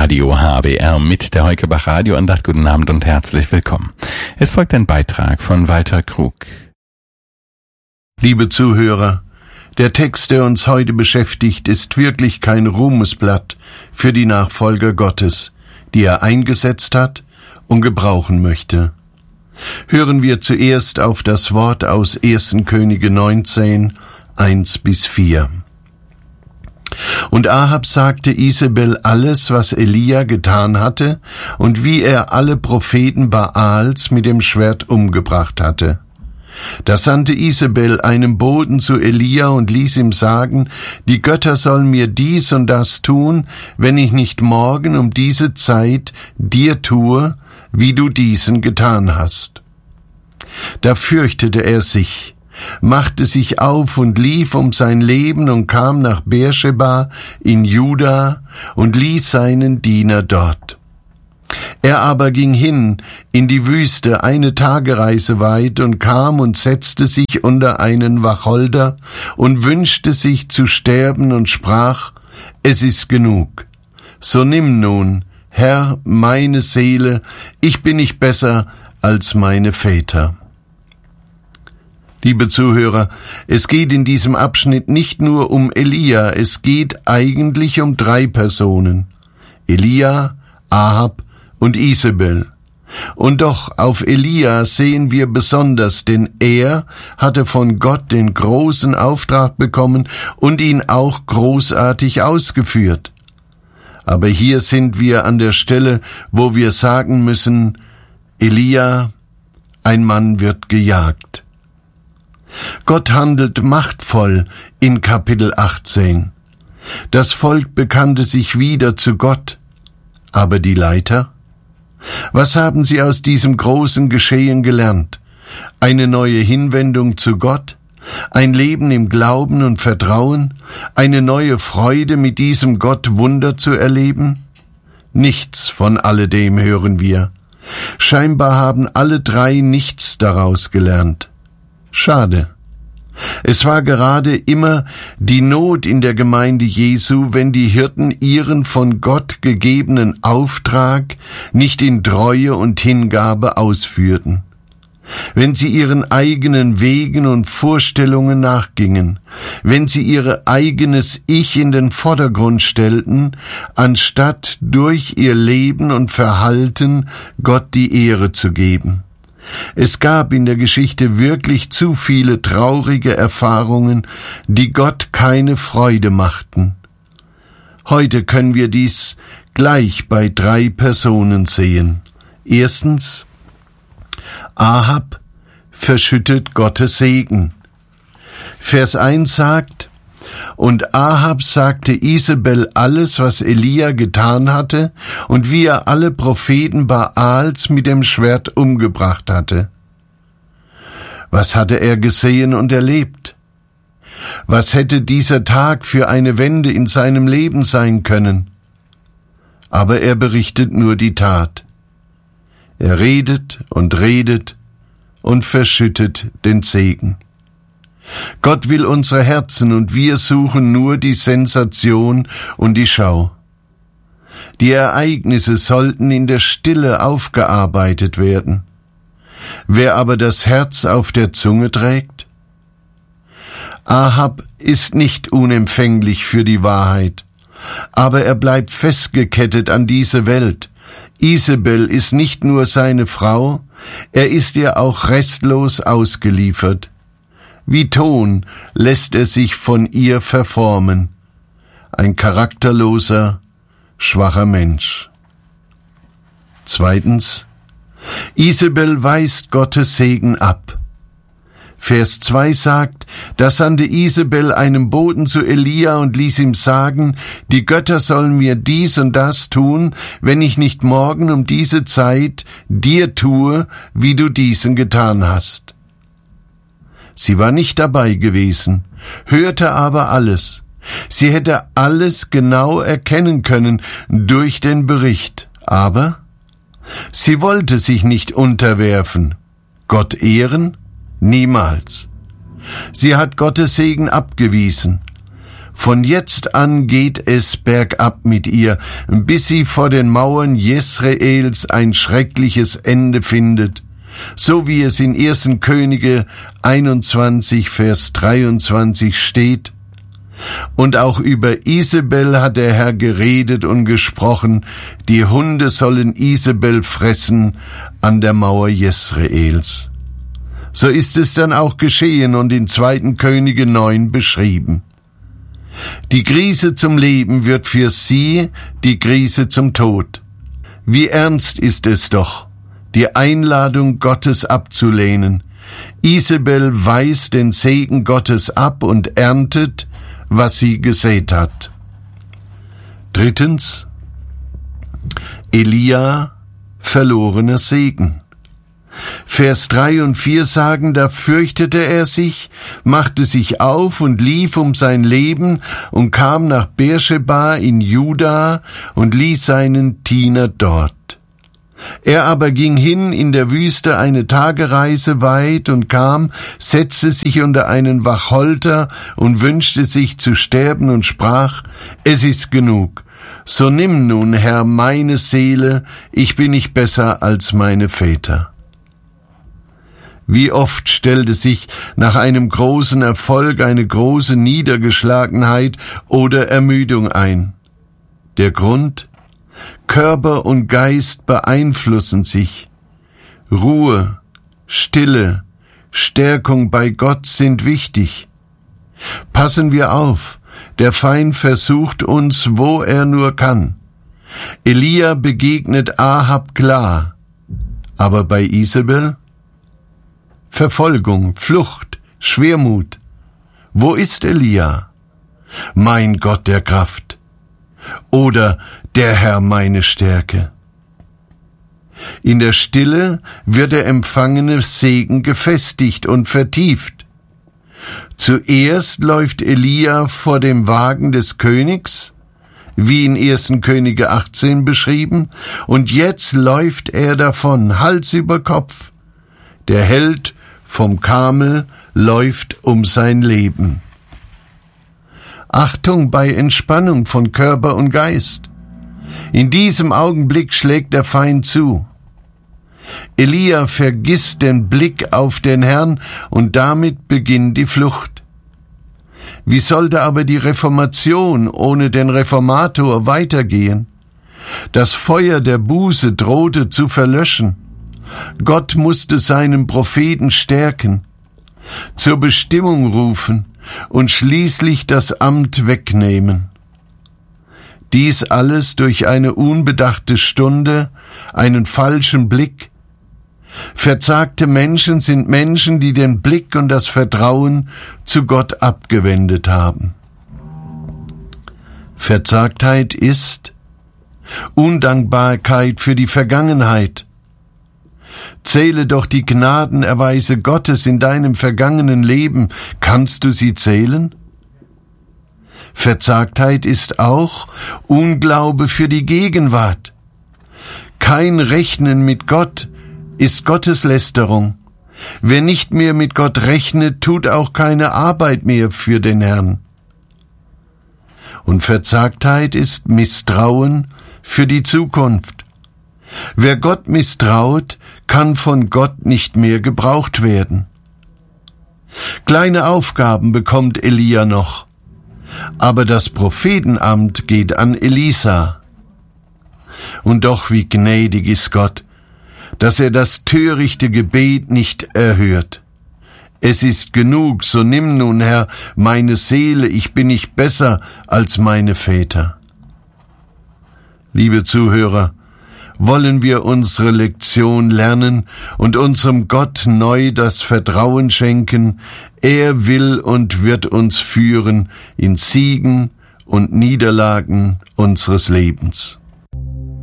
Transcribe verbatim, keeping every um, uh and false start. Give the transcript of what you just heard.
Radio H B R mit der Heukebach Radioandacht. Guten Abend und herzlich willkommen. Es folgt ein Beitrag von Walter Krug. Liebe Zuhörer, der Text, der uns heute beschäftigt, ist wirklich kein Ruhmesblatt für die Nachfolger Gottes, die er eingesetzt hat und gebrauchen möchte. Hören wir zuerst auf das Wort aus ersten Könige neunzehn, eins bis vier. Und Ahab sagte Isabel alles, was Elia getan hatte und wie er alle Propheten Baals mit dem Schwert umgebracht hatte. Da sandte Isabel einen Boten zu Elia und ließ ihm sagen, die Götter sollen mir dies und das tun, wenn ich nicht morgen um diese Zeit dir tue, wie du diesen getan hast. Da fürchtete er sich, machte sich auf und lief um sein Leben und kam nach Beersheba in Juda und ließ seinen Diener dort. Er aber ging hin in die Wüste eine Tagereise weit und kam und setzte sich unter einen Wacholder und wünschte sich zu sterben und sprach, es ist genug. So nimm nun, Herr, meine Seele, ich bin nicht besser als meine Väter. Liebe Zuhörer, es geht in diesem Abschnitt nicht nur um Elia, es geht eigentlich um drei Personen. Elia, Ahab und Isabel. Und doch auf Elia sehen wir besonders, denn er hatte von Gott den großen Auftrag bekommen und ihn auch großartig ausgeführt. Aber hier sind wir an der Stelle, wo wir sagen müssen, Elia, ein Mann wird gejagt. Gott handelt machtvoll in Kapitel achtzehn. Das Volk bekannte sich wieder zu Gott. Aber die Leiter? Was haben sie aus diesem großen Geschehen gelernt? Eine neue Hinwendung zu Gott? Ein Leben im Glauben und Vertrauen? Eine neue Freude, mit diesem Gott Wunder zu erleben? Nichts von alledem hören wir. Scheinbar haben alle drei nichts daraus gelernt. Schade. Es war gerade immer die Not in der Gemeinde Jesu, wenn die Hirten ihren von Gott gegebenen Auftrag nicht in Treue und Hingabe ausführten. Wenn sie ihren eigenen Wegen und Vorstellungen nachgingen, wenn sie ihr eigenes Ich in den Vordergrund stellten, anstatt durch ihr Leben und Verhalten Gott die Ehre zu geben. Es gab in der Geschichte wirklich zu viele traurige Erfahrungen, die Gott keine Freude machten. Heute können wir dies gleich bei drei Personen sehen. Erstens, Ahab verschüttet Gottes Segen. Vers eins sagt, und Ahab sagte Isabel alles, was Elia getan hatte und wie er alle Propheten Baals mit dem Schwert umgebracht hatte. Was hatte er gesehen und erlebt? Was hätte dieser Tag für eine Wende in seinem Leben sein können? Aber er berichtet nur die Tat. Er redet und redet und verschüttet den Segen. Gott will unsere Herzen und wir suchen nur die Sensation und die Schau. Die Ereignisse sollten in der Stille aufgearbeitet werden. Wer aber das Herz auf der Zunge trägt? Ahab ist nicht unempfänglich für die Wahrheit, aber er bleibt festgekettet an diese Welt. Isabel ist nicht nur seine Frau, er ist ihr auch restlos ausgeliefert. Wie Ton lässt er sich von ihr verformen. Ein charakterloser, schwacher Mensch. Zweitens, Isabel weist Gottes Segen ab. Vers zwei sagt, da sandte Isabel einen Boten zu Elia und ließ ihm sagen, die Götter sollen mir dies und das tun, wenn ich nicht morgen um diese Zeit dir tue, wie du diesen getan hast. Sie war nicht dabei gewesen, hörte aber alles. Sie hätte alles genau erkennen können durch den Bericht, aber sie wollte sich nicht unterwerfen. Gott ehren? Niemals. Sie hat Gottes Segen abgewiesen. Von jetzt an geht es bergab mit ihr, bis sie vor den Mauern Jesreels ein schreckliches Ende findet, so wie es in ersten Könige einundzwanzig, Vers dreiundzwanzig steht. Und auch über Isabel hat der Herr geredet und gesprochen, die Hunde sollen Isabel fressen an der Mauer Jesreels. So ist es dann auch geschehen und in zweiten Könige neun beschrieben. Die Krise zum Leben wird für sie die Krise zum Tod. Wie ernst ist es doch, die Einladung Gottes abzulehnen. Isabel weist den Segen Gottes ab und erntet, was sie gesät hat. Drittens, Elia, verlorener Segen. Vers drei und vier sagen, da fürchtete er sich, machte sich auf und lief um sein Leben und kam nach Beersheba in Juda und ließ seinen Diener dort. Er aber ging hin in der Wüste eine Tagereise weit und kam, setzte sich unter einen Wacholter und wünschte sich zu sterben und sprach, es ist genug. So nimm nun, Herr, meine Seele, ich bin nicht besser als meine Väter. Wie oft stellte sich nach einem großen Erfolg eine große Niedergeschlagenheit oder Ermüdung ein. Der Grund? Körper und Geist beeinflussen sich. Ruhe, Stille, Stärkung bei Gott sind wichtig. Passen wir auf, der Feind versucht uns, wo er nur kann. Elia begegnet Ahab klar, aber bei Isabel? Verfolgung, Flucht, Schwermut. Wo ist Elia? Mein Gott der Kraft. Oder der Herr meine Stärke. In der Stille wird der empfangene Segen gefestigt und vertieft. Zuerst läuft Elia vor dem Wagen des Königs, wie in ersten Könige achtzehn beschrieben, und jetzt läuft er davon, Hals über Kopf. Der Held vom Kamel läuft um sein Leben. Achtung bei Entspannung von Körper und Geist. In diesem Augenblick schlägt der Feind zu. Elia vergisst den Blick auf den Herrn und damit beginnt die Flucht. Wie sollte aber die Reformation ohne den Reformator weitergehen? Das Feuer der Buße drohte zu verlöschen. Gott musste seinen Propheten stärken, zur Bestimmung rufen und schließlich das Amt wegnehmen. Dies alles durch eine unbedachte Stunde, einen falschen Blick. Verzagte Menschen sind Menschen, die den Blick und das Vertrauen zu Gott abgewendet haben. Verzagtheit ist Undankbarkeit für die Vergangenheit. Zähle doch die Gnadenerweise Gottes in deinem vergangenen Leben. Kannst du sie zählen? Verzagtheit ist auch Unglaube für die Gegenwart. Kein Rechnen mit Gott ist Gotteslästerung. Wer nicht mehr mit Gott rechnet, tut auch keine Arbeit mehr für den Herrn. Und Verzagtheit ist Misstrauen für die Zukunft. Wer Gott misstraut, kann von Gott nicht mehr gebraucht werden. Kleine Aufgaben bekommt Elia noch, aber das Prophetenamt geht an Elisa. Und doch wie gnädig ist Gott, dass er das törichte Gebet nicht erhört. Es ist genug, so nimm nun, Herr, meine Seele, ich bin nicht besser als meine Väter. Liebe Zuhörer, wollen wir unsere Lektion lernen und unserem Gott neu das Vertrauen schenken, er will und wird uns führen in Siegen und Niederlagen unseres Lebens.